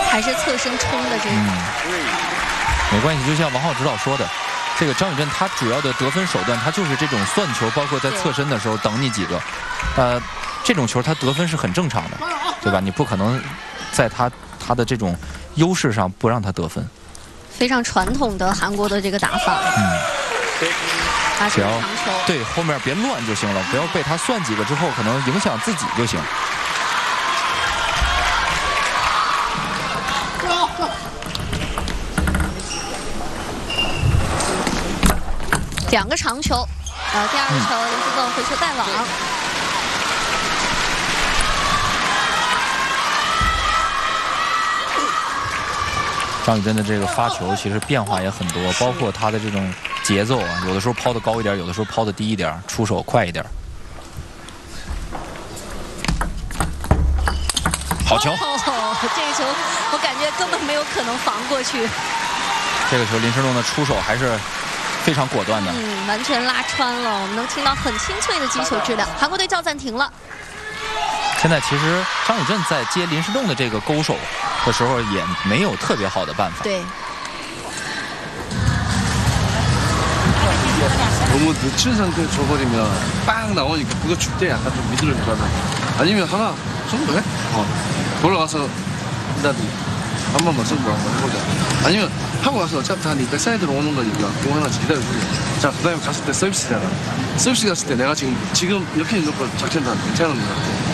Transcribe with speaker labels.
Speaker 1: 还是侧身冲的这个。
Speaker 2: 没关系，就像王浩指导说的，这个张宇镇他主要的得分手段，他就是这种算球，包括在侧身的时候等你几个，这种球他得分是很正常的，对吧？你不可能在他的这种优势上不让他得分。
Speaker 1: 非常传统的韩国的这个打法。
Speaker 2: 只要
Speaker 1: 长球
Speaker 2: 对后面别乱就行了，不要被他算几个之后可能影响自己就行。
Speaker 1: 2个长球，第2个球林志栋回球带网。
Speaker 2: 张宇镇的这个发球其实变化也很多，包括他的这种节奏啊，有的时候抛得高一点，有的时候抛得低一点，出手快一点。好球！
Speaker 1: 这个球我感觉根本没有可能防过去。
Speaker 2: 这个球林志栋的出手还是非常果断的，
Speaker 1: 完全拉穿了，我们能听到很清脆的击球质量。韩国队叫暂停了。
Speaker 2: 现在其实张宇镇在接林志栋的这个勾手的时候也没有特别好的办法。
Speaker 1: 对。
Speaker 3: 너무 늦춘 상태에 줘버리면 빵 나오니까 그거 줄 때 약간 좀 미드를 주거나 아니면 하나 승부 해? 돌아가서 일단 한 번만 승부 한번 해보자. 아니면 하고 와서 어차피 다 니 백사이드로 오는 거니까 공 하나 기다려주고. 자, 그 다음에 갔을 때 서비스잖아. 서비스 갔을 때 내가 지금 옆에 놓고 작전 다 괜찮은 것 같아.